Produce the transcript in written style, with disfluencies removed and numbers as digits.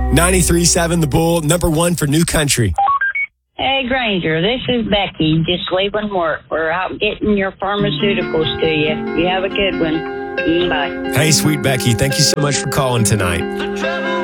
93.7 The Bull, number one for new country. Hey, Granger, this is Becky, just leaving work. We're out getting your pharmaceuticals to you. You have a good one. Bye. Hey, sweet Becky, thank you so much for calling tonight.